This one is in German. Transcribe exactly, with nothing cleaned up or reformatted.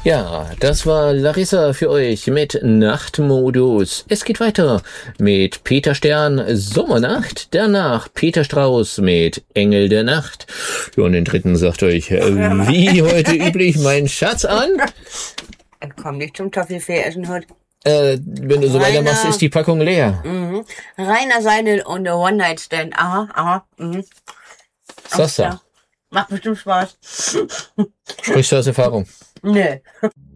Ja, das war Larissa für euch mit Nachtmodus. Es geht weiter mit Peter Stern, Sommernacht. Danach Peter Strauß mit Engel der Nacht. Ja, und den dritten sagt euch, äh, wie heute üblich, mein Schatz an. Komm nicht zum Toffifee essen heute. Äh, wenn du so Rainer, weitermachst, ist die Packung leer. Mhm. Rainer Seidel und der One-Night-Stand. Aha, aha. Mhm. Sagst du? Ja. Macht bestimmt Spaß. Sprichst du aus Erfahrung? Nee.